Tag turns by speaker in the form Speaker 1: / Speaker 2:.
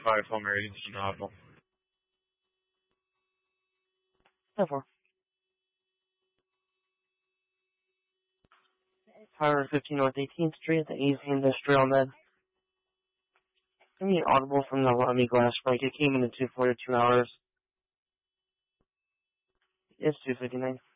Speaker 1: 5 home ratings to Audible.
Speaker 2: Therefore, 515 North 18th Street at the Easy Industrial Med. I need Audible from the Lummy Glass break. It came in at 2:42 hours. It's 2:59.